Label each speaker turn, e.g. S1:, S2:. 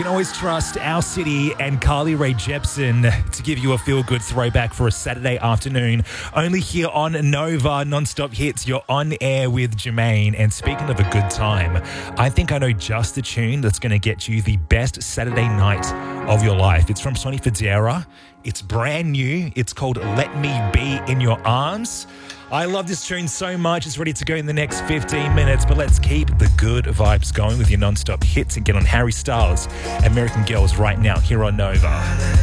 S1: can always trust Our City and Carly Rae Jepsen to give you a feel-good throwback for a Saturday afternoon. Only here on Nova Non-Stop Hits, you're on air with Jermaine. And speaking of a good time, I think I know just the tune that's going to get you the best Saturday night of your life. It's from Sonny Fodera. It's brand new. It's called Let Me Be in Your Arms. I love this tune so much. It's ready to go in the next 15 minutes, but let's keep the good vibes going with your non-stop hits and get on Harry Styles, American Girls right now here on Nova.